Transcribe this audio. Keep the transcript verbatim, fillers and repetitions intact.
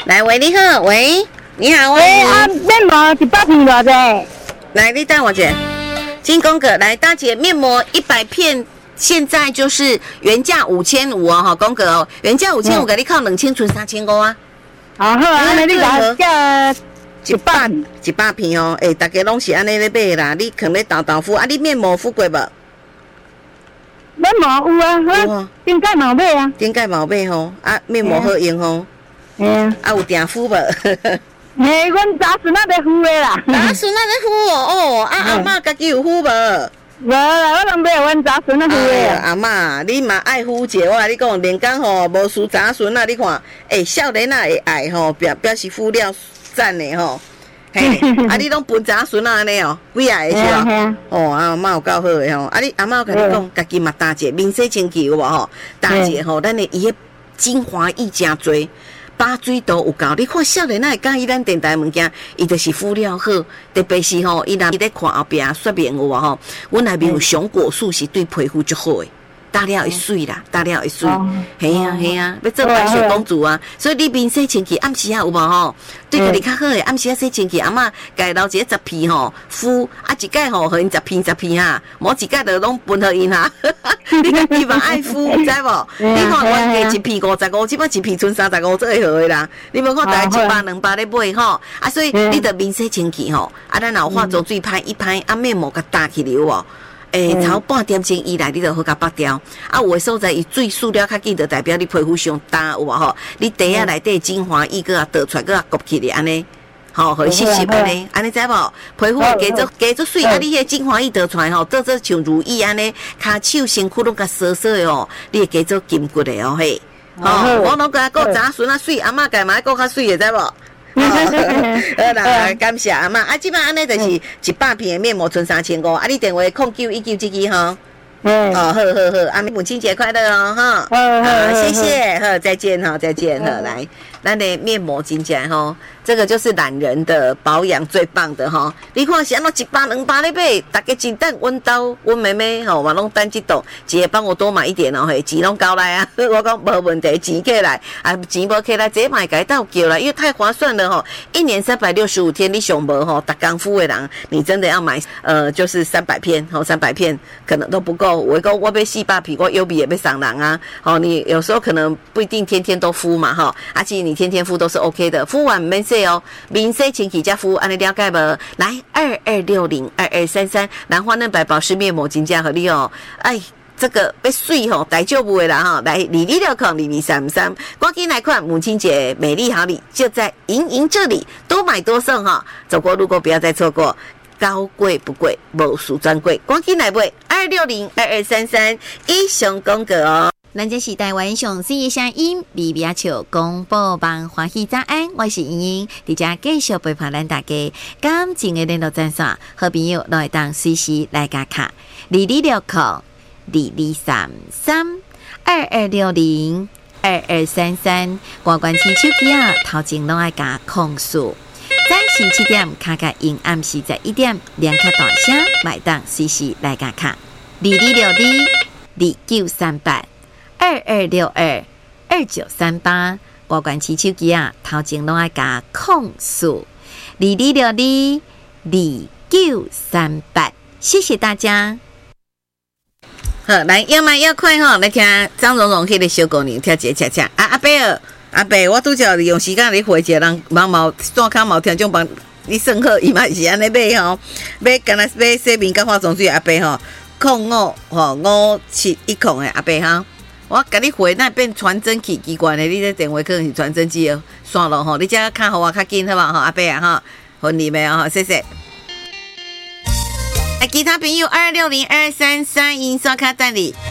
来，喂，你好，喂，你好， 喂，啊，面膜一百片多少？ 来，你带我姐，金公哥，来，大姐，面膜一百片。现在就是原价五千五哦，哈，公哥哦，原价五千五，给你靠两千存三千五啊。 啊好啊，那你讲价一百一百片哦，诶、欸，大家拢是安尼咧买啦。你可能豆豆敷啊，你面膜敷过无？ 面膜有啊，我顶盖毛买啊。 顶盖毛买吼，啊，面膜好用吼。 嗯。 啊，有定敷无？ 嘿，阮早孙仔在敷的啦。 早孙仔在敷哦，哦，啊阿嬷家己有敷无？ 无啦，我拢买阮早孙仔敷的。 阿嬷，你嘛爱敷者，我甲你讲，连工吼无输早孙啊，你看，诶，少年仔会爱吼，表表示敷料赞的吼。嘿，啊，你拢分早孙啊安尼哦，几啊个是哦？哦，阿嬷有够好的吼，啊你阿嬷甲你讲，家己嘛打者面洗清气有无吼？打者吼，咱的伊个精华液诚多。把水都有够，你看少年仔会介意咱电台物件，伊就是敷料好，特别是吼，伊若伊咧看后壁说明有无吼，阮内面有熊果素是对皮肤足好诶，打了会水啦，打了会水，嘿啊嘿啊，要做白雪公主啊，所以你面洗清气，暗时啊有无吼，对家己较好诶，暗时啊洗清气，阿嬷家留一个十片吼敷，啊一盖吼，互因十片十片哈，无一盖就拢分互因哈，你家己嘛爱敷，知无？你看我加一片五十五，即摆一片剩三十五做会好诶啦，你无看大概一百两百咧买吼，啊所以你着面洗清气吼，啊咱若有化妆水拍一拍，啊面膜甲打起来有无？诶、欸，超半点钟以内，你就好甲拔掉。啊，有诶所在伊水塑料较紧，就代表你皮肤上干有无吼？你底下内底精华液，佮啊倒出来，佮啊焗起来安尼，吼，互伊湿湿安尼，安尼知无？皮肤会加做加做水，啊，你迄精华液倒出来吼，做做像如意安尼，骹手身躯拢甲湿湿诶吼，你会加做筋骨诶哦嘿。吼，我拢甲讲早孙啊水，阿嬷家嘛讲较水诶，知无？好啦，感谢阿嬷。啊，即摆安尼就是一百片的面膜存三千五，啊，你电话空九一九这支吼。嗯，哦，好好好，阿母亲节快乐哦，哈。好，谢谢，好，再见哈，再见哈，来，咱的面膜真正吼，这个就是懒人的保养最棒的哈。你看是安怎一百两百咧买，大家真等阮兜阮妹妹吼，嘛拢等这栋，姐帮我多买一点哦，嘿，钱拢交来啊，我讲无问题，钱起来，啊，钱无起来，这买改倒叫啦，因为太划算了吼，一年三百六十五天，你上无吼，打工夫的人，你真的要买，呃，就是三百片，吼，三百片可能都不够。我讲我要四百片，我优比也要送人啊。好、哦，你有时候可能不一定天天都敷嘛，哈。而且你天天敷都是 OK 的，敷完免洗哦，免洗前起加敷，安尼了解无？来二二六零二二三三兰花嫩白保湿面膜金价合力哦，哎。这个被水吼，大丈夫的啦哈，来李丽六孔李丽三三，赶紧来看母亲节美丽好礼，就在莹莹这里，多买多送哈，走过路过不要再错过。高贵不贵，无输专贵，赶紧来买二六零二二三三以上公告哦。 咱这是台湾上水的声音，微微笑广播网欢喜早安，我是莹莹，伫遮继续陪伴咱大家。感情的联络专线，好朋友都会当随时来加卡，二二六空二二三三二二六零二二三三，挂关起手机啊，头前拢爱加控诉。早上七点，卡卡因暗时十一点，连卡大声，买档随时来加卡。二二六二二九三八二二六二二九三八，我关起手机啊，头前拢爱加控诉。二二六二二九三八，谢谢大家。 好，来要慢要快哈，来听张蓉蓉迄个小姑娘跳一个恰恰啊，阿伯儿。阿伯，我拄则利用时间咧回一个人，毛毛线骹毛听众帮你算好，伊嘛是安尼买吼，买干那买洗面甲化妆水阿伯吼，空五吼五七一空的阿伯哈，我甲你回那变传真机奇怪的，你这电话可能是传真机哦，算了吼，你这看好我较紧好吧吼，阿伯啊哈，婚礼没有哈，谢谢。来，其他朋友二六零二三三银刷卡代理。